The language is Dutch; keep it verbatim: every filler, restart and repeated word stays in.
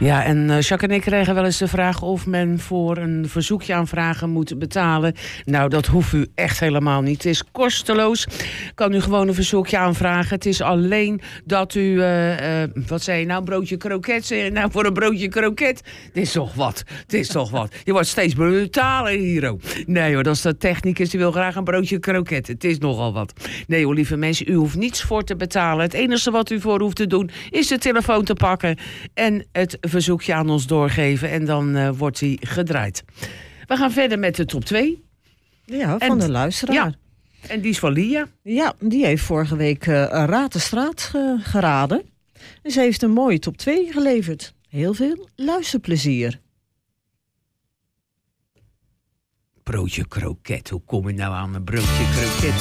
Ja, en uh, Jacques en ik kregen wel eens de vraag of men voor een verzoekje aanvragen moet betalen. Nou, dat hoeft u echt helemaal niet. Het is kosteloos. Kan u gewoon een verzoekje aanvragen. Het is alleen dat u, uh, uh, wat zei je nou, een broodje kroket? Nou, voor een broodje kroket, het is toch wat. Het is toch wat. Je wordt steeds brutaler hier ook. Nee hoor, dat is de technicus, die wil graag een broodje kroket. Het is nogal wat. Nee hoor, lieve mensen, u hoeft niets voor te betalen. Het enige wat u voor hoeft te doen, is de telefoon te pakken en het verzoekje aan ons doorgeven. En dan uh, wordt hij gedraaid. We gaan verder met de top twee. Ja, van en, de luisteraar. Ja, en die is van Lia. Ja, die heeft vorige week uh, Raad de Straat ge- geraden. En ze heeft een mooie top twee geleverd. Heel veel luisterplezier. Broodje kroket. Hoe kom je nou aan een broodje kroket?